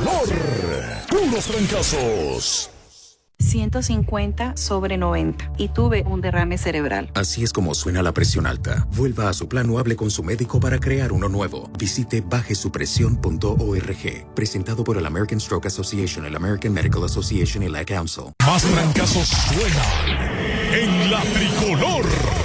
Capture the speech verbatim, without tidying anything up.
tricolor. Puros trancazos. ciento cincuenta sobre noventa y tuve un derrame cerebral. Así es como suena la presión alta. Vuelva a su plan o hable con su médico para crear uno nuevo. Visite baje su presión punto org. Presentado por el American Stroke Association, el American Medical Association y la Council. Más trancazos suenan en la tricolor.